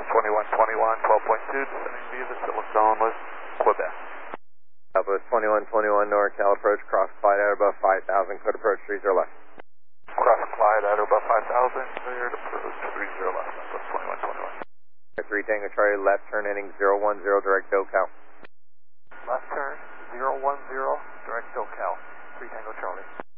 2121, 12.2, descending via the Silverstone with Quebec. Southwest 2121, NorCal approach, cross Clyde at above 5,000, cleared approach 30 left. Cross Clyde at above 5,000, cleared approach 30 left, Southwest 2121. 3 Tango Charlie, left turn heading 010, direct SoCal. Left turn 010, direct SoCal, 3 Tango Charlie.